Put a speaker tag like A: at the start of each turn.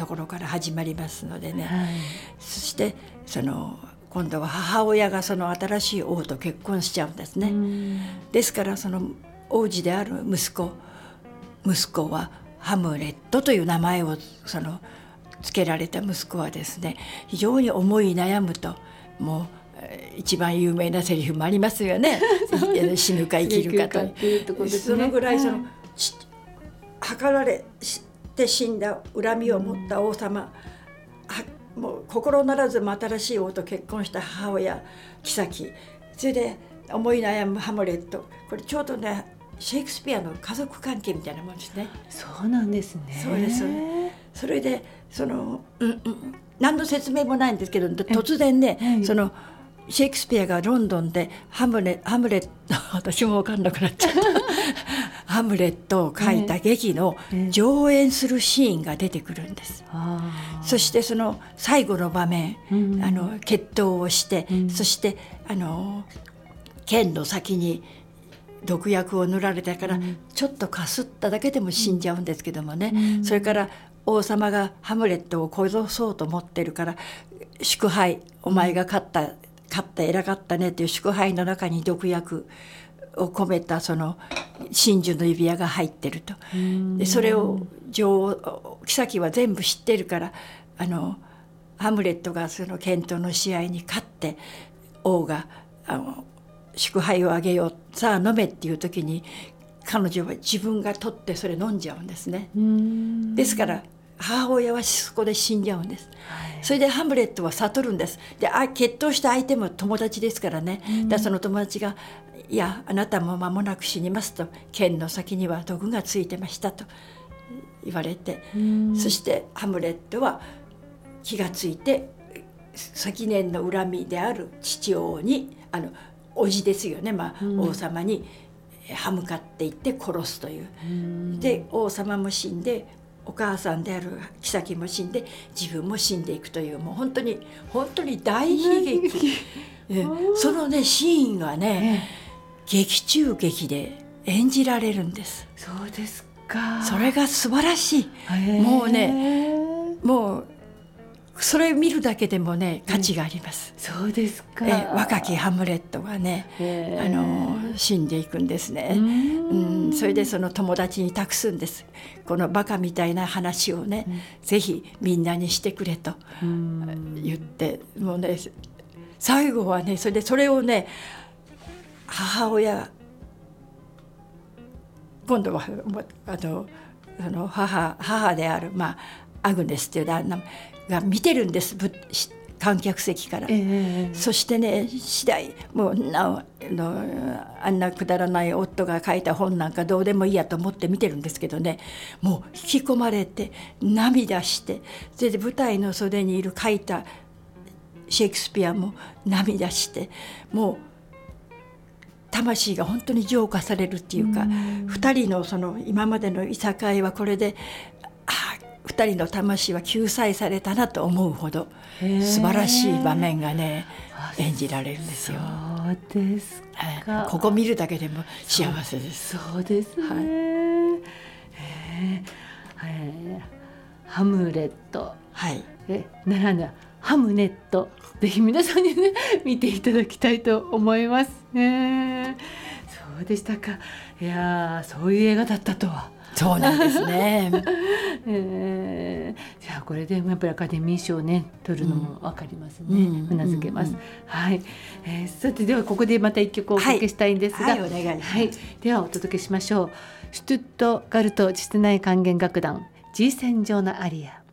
A: ところから始まりますのでね、
B: はい、
A: そして今度は母親がその新しい王と結婚しちゃうんですね。ですからその王子である息子はハムレットという名前を付けられた息子はですね、非常に思い悩むと、もう一番有名なセリフもありますよね死ぬか生きるかと、そのぐらい計られて死んだ恨みを持った王様、もう心ならずも新しい王と結婚した母親妃、それで思い悩むハムレット、これちょうどねシェイクスピアの家族関係みたいなもんですね。
B: そうなんですね。
A: そうです。それで何の説明もないんですけど、突然ね、シェイクスピアがロンドンでハムレット私も分かんなくなっちゃったハムレットを書いた劇の上演するシーンが出てくるんです。そしてその最後の場面、決闘をして、そして剣の先に毒薬を塗られたから、ちょっとかすっただけでも死んじゃうんですけどもね、それから王様がハムレットを殺そうと思ってるから、祝杯、お前が勝った偉かったねという祝杯の中に毒薬を込めたその真珠の指輪が入ってると。でそれを妃は全部知ってるから、ハムレットがその剣闘の試合に勝って王が祝杯をあげよう、さあ飲めっていう時に、彼女は自分が取ってそれ飲んじゃうんですね。ですから母親はそこで死んじゃうんです、それでハムレットは悟るんです。で決闘した相手も友達ですからね、だからその友達が「いやあなたも間もなく死にます」と「剣の先には毒がついてました」と言われて、そしてハムレットは気がついて、積年の恨みである父王に叔父ですよね、王様に歯向かっていって殺すという、で王様も死んで、お母さんである妃も死んで、自分も死んでいくという、もう本当に大悲劇そのねシーンがね、劇中劇で演じられるんです。
B: そうですか。
A: それが素晴らしい。もうね、もうそれ見るだけでもね価値があります。
B: そうですか。
A: 若きハムレットがね、死んでいくんですね。それでその友達に託すんです。このバカみたいな話をね、ぜひみんなにしてくれと言って、もうね最後はね、それをね、母親、今度は母である、アグネスという旦那が見てるんです、観客席から。そしてね、次第もうあんなくだらない夫が書いた本なんかどうでもいいやと思って見てるんですけどね、もう引き込まれて涙して、それで舞台の袖にいる書いたシェイクスピアも涙して、もう魂が本当に浄化されるっていうか、2人のその今までのいさかいはこれで2人の魂は救済されたなと思うほど素晴らしい場面がね演じられるんですよ。
B: そうですか。
A: ここ見るだけでも幸せです。
B: そうですね。ハムレット、ならぬハムネット、ぜひ皆さんにね見ていただきたいと思いますね。そうでしたか。いや、そういう映画だったとは。
A: そうなんですね。
B: じゃあこれでやっぱりアカデミー賞をね取るのも分かりますね。うなずけます。さて、ではここでまた一曲おかけしたいんですが、
A: お願いします。
B: ではお届けしましょう。シュトゥットガルト実内管弦楽団 G 線上のアリア。